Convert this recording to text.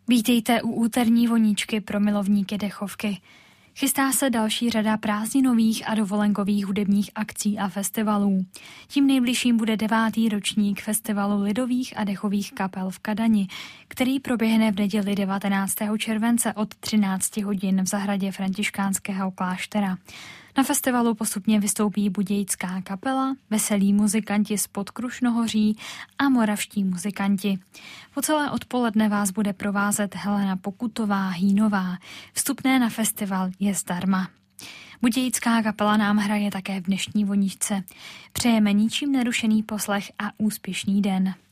Vítejte u úterní voničky pro milovníky dechovky. Chystá se další řada prázdninových a dovolenkových hudebních akcí a festivalů. Tím nejbližším bude 9. ročník festivalu lidových a dechových kapel v Kadani, který proběhne v neděli 19. července od 13 hodin v zahradě františkánského kláštera. Na festivalu postupně vystoupí budějická kapela, veselí muzikanti z Podkrušnohoří a moravští muzikanti. Po celé odpoledne vás bude provázet Helena Pokutová-Hýnová. Vstupné na festival je zdarma. Budějická kapela nám hraje také v dnešní voničce. Přejeme ničím nerušený poslech a úspěšný den.